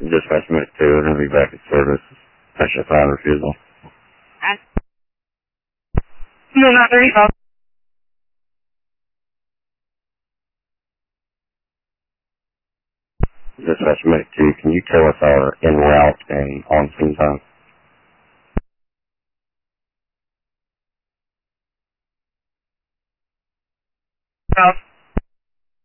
Dispatch Medic 2, we're going to be back at service. Patient 5 refusal. No, not 35. Dispatch Medic 2, can you tell us our en route and on scene time? No.